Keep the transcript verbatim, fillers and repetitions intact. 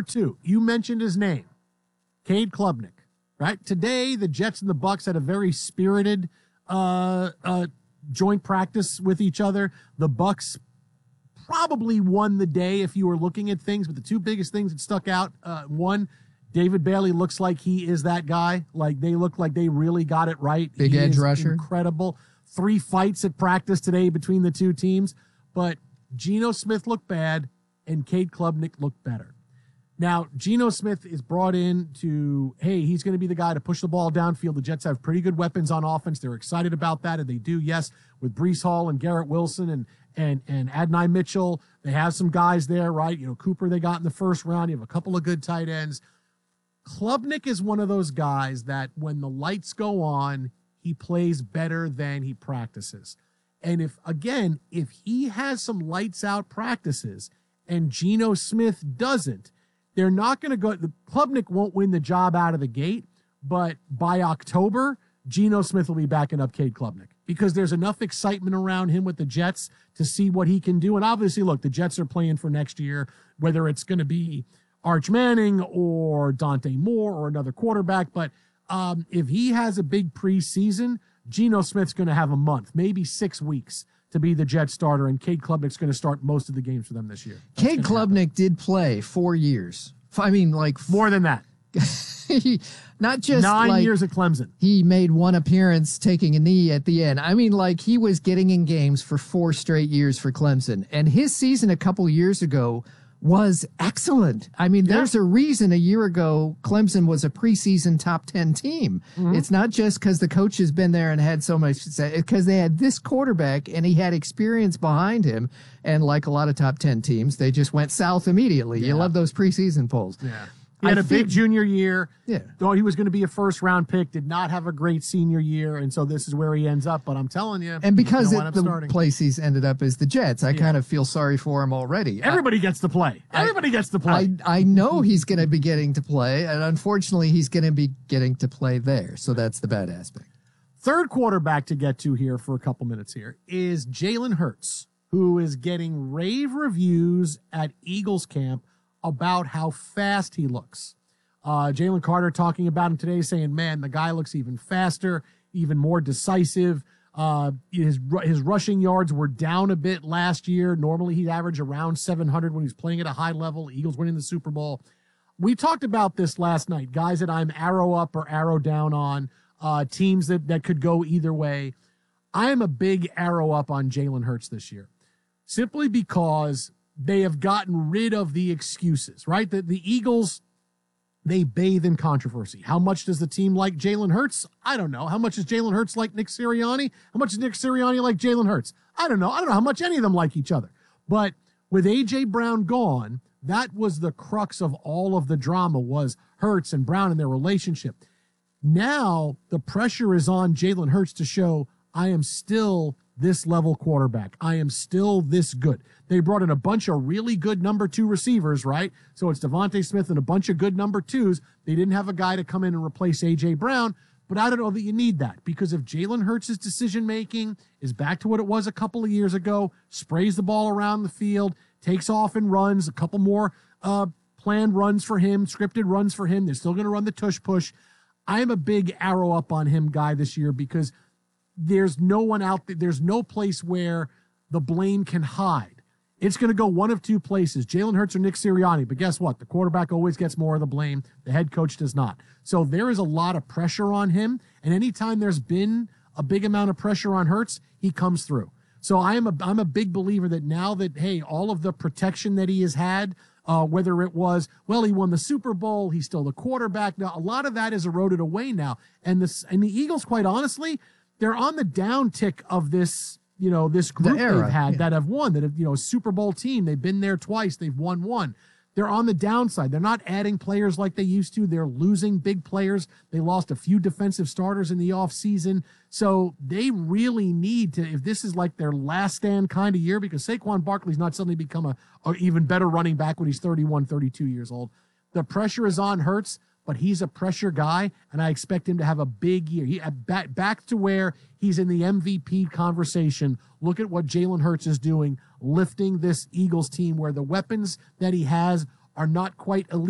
Number two, you mentioned his name, Cade Klubnik, right? Today, the Jets and the Bucks had a very spirited uh, uh, joint practice with each other. The Bucks probably won the day if you were looking at things, but the two biggest things that stuck out, uh, one, David Bailey looks like he is that guy. Like, they look like they really got it right. Big he edge is rusher. Incredible. Three fights at practice today between the two teams, but Geno Smith looked bad and Cade Klubnik looked better. Now, Geno Smith is brought in to, hey, he's going to be the guy to push the ball downfield. The Jets have pretty good weapons on offense. They're excited about that, and they do, yes, with Breece Hall and Garrett Wilson and and and Adonai Mitchell. They have some guys there, right? You know, Cooper they got in the first round. You have a couple of good tight ends. Klubnik is one of those guys that when the lights go on, he plays better than he practices. And if, again, if he has some lights out practices and Geno Smith doesn't, they're not going to go, the Klubnik won't win the job out of the gate, but by October, Geno Smith will be backing up Cade Klubnik because there's enough excitement around him with the Jets to see what he can do. And obviously, look, the Jets are playing for next year, whether it's going to be Arch Manning or Dante Moore or another quarterback. But um, if he has a big preseason, Geno Smith's going to have a month, maybe six weeks to be the Jet starter, and Cade Klubnik's going to start most of the games for them this year. That's Cade Klubnik happen. did play four years. I mean, like more than that. he, not just nine like years at Clemson. He made one appearance taking a knee at the end. I mean, like he was getting in games for four straight years for Clemson, and his season a couple years ago was excellent. I mean, yeah. there's a reason a year ago Clemson was a preseason top ten team. Mm-hmm. It's not just because the coach has been there and had so much to say, because they had this quarterback and he had experience behind him. And like a lot of top ten teams, they just went south immediately. Yeah. You love those preseason polls. Yeah. He had I a big junior year. Yeah. Though he was going to be a first round pick, did not have a great senior year, and so this is where he ends up. But I'm telling you, and because it, the starting. place he's ended up is the Jets, I yeah. kind of feel sorry for him already. Everybody I, gets to play. Everybody I, gets to play. I, I know he's going to be getting to play, and unfortunately, he's going to be getting to play there. So that's the bad aspect. Third quarterback to get to here for a couple minutes here is Jalen Hurts, who is getting rave reviews at Eagles camp about how fast he looks. Uh, Jalen Carter talking about him today, saying, man, the guy looks even faster, even more decisive. Uh, his his rushing yards were down a bit last year. Normally, he'd average around seven hundred when he's playing at a high level. Eagles winning the Super Bowl. We talked about this last night, guys that I'm arrow up or arrow down on, uh, teams that, that could go either way. I am a big arrow up on Jalen Hurts this year, simply because they have gotten rid of the excuses, right? The, the Eagles... They bathe in controversy. How much does the team like Jalen Hurts? I don't know. How much does Jalen Hurts like Nick Sirianni? How much does Nick Sirianni like Jalen Hurts? I don't know. I don't know how much any of them like each other. But with A J. Brown gone, that was the crux of all of the drama, was Hurts and Brown and their relationship. Now the pressure is on Jalen Hurts to show, I am still this level quarterback. I am still this good. They brought in a bunch of really good number two receivers, right? So it's Devontae Smith and a bunch of good number twos. They didn't have a guy to come in and replace A J. Brown, but I don't know that you need that, because if Jalen Hurts' decision-making is back to what it was a couple of years ago, sprays the ball around the field, takes off and runs, a couple more uh, planned runs for him, scripted runs for him, they're still going to run the tush-push. I am a big arrow up on him guy this year, because there's no one out there, there's no place where the blame can hide. It's going to go one of two places, Jalen Hurts or Nick Sirianni. But guess what? The quarterback always gets more of the blame. The head coach does not. So there is a lot of pressure on him. And anytime there's been a big amount of pressure on Hurts, he comes through. So I am a, I'm a big believer that now that, hey, all of the protection that he has had, uh, whether it was, well, he won the Super Bowl, he's still the quarterback. Now, a lot of that is eroded away now. And this, and the Eagles, quite honestly, they're on the downtick of this, you know, this group the era, they've had yeah. that have won, that have, you know, a Super Bowl team. They've been there twice. They've won one. They're on the downside. They're not adding players like they used to. They're losing big players. They lost a few defensive starters in the offseason. So they really need to, if this is like their last stand kind of year, because Saquon Barkley's not suddenly become a, a even better running back when he's thirty-one, thirty-two years old. The pressure is on Hurts, but he's a pressure guy, and I expect him to have a big year. He back, back to where he's in the M V P conversation. Look at what Jalen Hurts is doing, lifting this Eagles team where the weapons that he has are not quite elite.